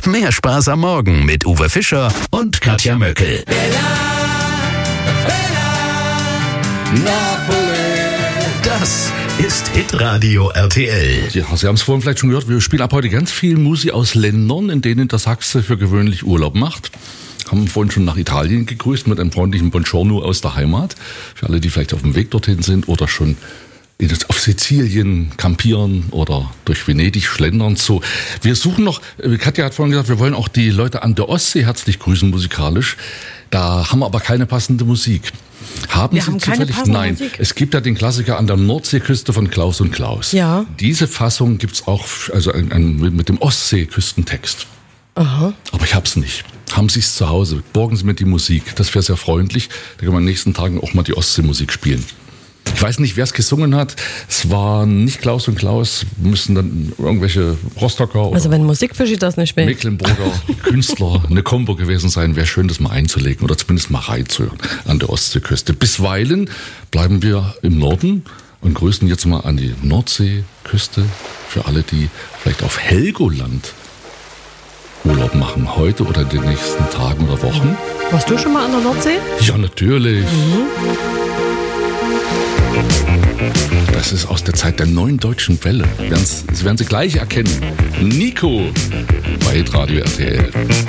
Hab mehr Spaß am Morgen mit Uwe Fischer und Katja Möckel. Das ist Hitradio RTL. Ja, Sie haben es vorhin vielleicht schon gehört, wir spielen ab heute ganz viel Musik aus Ländern, in denen der Sachse für gewöhnlich Urlaub macht. Haben vorhin schon nach Italien gegrüßt mit einem freundlichen Buongiorno aus der Heimat. Für alle, die vielleicht auf dem Weg dorthin sind oder schon auf Sizilien campieren oder durch Venedig schlendern. So, wir suchen noch, Katja hat vorhin gesagt, wir wollen auch die Leute an der Ostsee herzlich grüßen musikalisch. Da haben wir aber keine passende Musik. Haben Sie zufällig? Nein, Musik? Es gibt ja den Klassiker an der Nordseeküste von Klaus und Klaus. Ja. Diese Fassung gibt's auch, also mit dem Ostseeküstentext. Aha. Aber ich hab's nicht. Haben Sie es zu Hause? Borgen Sie mir die Musik. Das wäre sehr freundlich. Da können wir in den nächsten Tagen auch mal die Ostseemusik spielen. Ich weiß nicht, wer es gesungen hat. Es war nicht Klaus und Klaus. Müssen dann irgendwelche Rostocker oder also wenn Musikfischi das nicht mehr Mecklenburger Künstler eine Kombo gewesen sein. Wäre schön, das mal einzulegen oder zumindest mal reinzuhören an der Ostseeküste. Bisweilen bleiben wir im Norden und grüßen jetzt mal an die Nordseeküste für alle, die vielleicht auf Helgoland Urlaub machen, heute oder in den nächsten Tagen oder Wochen. Warst du schon mal an der Nordsee? Ja, natürlich. Das ist aus der Zeit der Neuen Deutschen Welle. Das werden Sie gleich erkennen. Nico bei Radio RTL.